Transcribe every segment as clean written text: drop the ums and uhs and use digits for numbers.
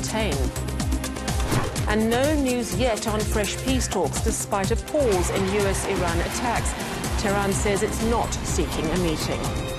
maintain. And no news yet on fresh peace talks despite a pause in US-Iran attacks. Tehran says it's not seeking a meeting.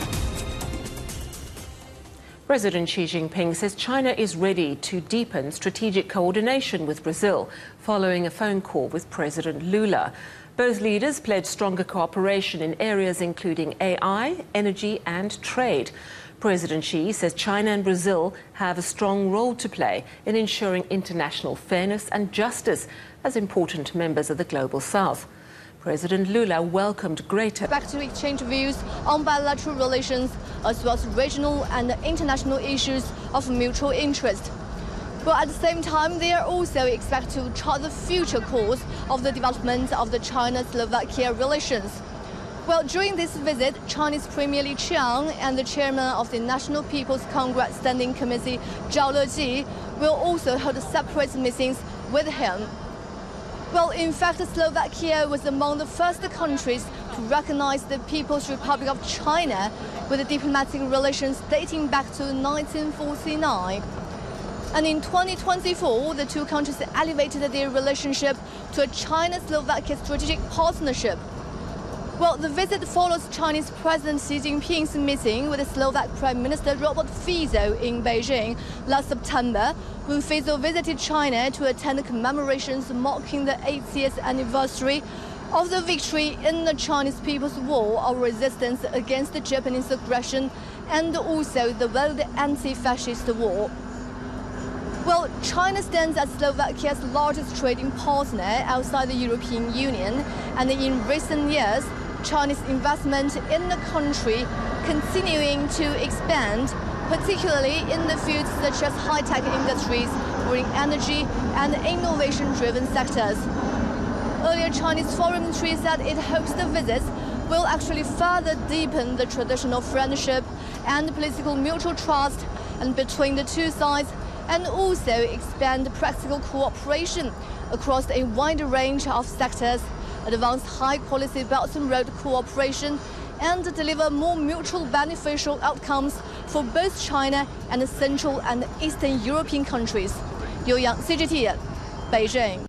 President Xi Jinping says China is ready to deepen strategic coordination with Brazil following a phone call with President Lula. Both leaders pledged stronger cooperation in areas including AI, energy and trade. President Xi says China and Brazil have a strong role to play in ensuring international fairness and justice as important members of the Global South. President Lula welcomed greater back to exchange views on bilateral relations as well as regional and international issues of mutual interest. But at the same time, they are also expected to chart the future course of the development of the China-Slovakia relations. Well, during this visit, Chinese Premier Li Qiang and the chairman of the National People's Congress Standing Committee, Zhao Leji, will also hold separate meetings with him. Well, in fact, Slovakia was among the first countries to recognize the People's Republic of China with diplomatic relations dating back to 1949. And in 2024, the two countries elevated their relationship to a China-Slovakia strategic partnership. Well, the visit follows Chinese President Xi Jinping's meeting with the Slovak Prime Minister Robert Fico in Beijing last September, when Fico visited China to attend commemorations marking the 80th anniversary of the victory in the Chinese People's War of resistance against the Japanese aggression and also the World Anti-Fascist War. Well, China stands as Slovakia's largest trading partner outside the European Union, and in recent years, Chinese investment in the country continuing to expand, particularly in the fields such as high-tech industries, green energy, and innovation-driven sectors. Earlier, Chinese Foreign Ministry said it hopes the visits will actually further deepen the traditional friendship and political mutual trust and between the two sides, and also expand practical cooperation across a wide range of sectors, advance high-quality Belt and Road cooperation, and deliver more mutual beneficial outcomes for both China and Central and Eastern European countries. Liu Yang, CGTN, Beijing.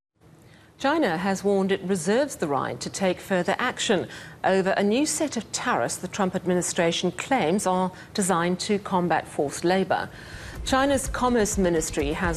China has warned it reserves the right to take further action over a new set of tariffs the Trump administration claims are designed to combat forced labor. China's Commerce Ministry has